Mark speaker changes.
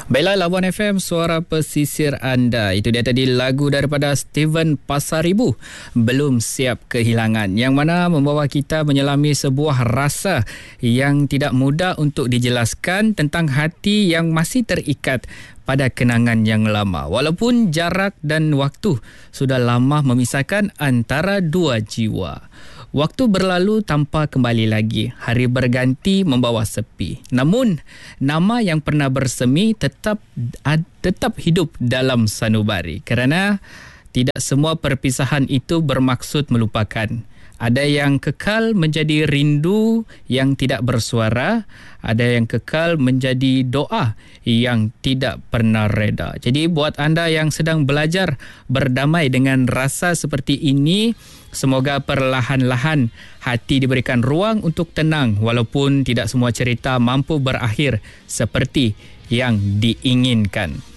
Speaker 1: Baiklah, Labuan FM, suara pesisir anda. Itu dia tadi lagu daripada Steven Pasaribu, Belum Siap Kehilangan, yang mana membawa kita menyelami sebuah rasa yang tidak mudah untuk dijelaskan tentang hati yang masih terikat pada kenangan yang lama. Walaupun jarak dan waktu sudah lama memisahkan antara dua jiwa. Waktu berlalu tanpa kembali lagi. Hari berganti membawa sepi. Namun, nama yang pernah bersemi tetap hidup dalam sanubari. Kerana tidak semua perpisahan itu bermaksud melupakan. Ada yang kekal menjadi rindu yang tidak bersuara. Ada yang kekal menjadi doa yang tidak pernah reda. Jadi buat anda yang sedang belajar berdamai dengan rasa seperti ini, semoga perlahan-lahan hati diberikan ruang untuk tenang walaupun tidak semua cerita mampu berakhir seperti yang diinginkan.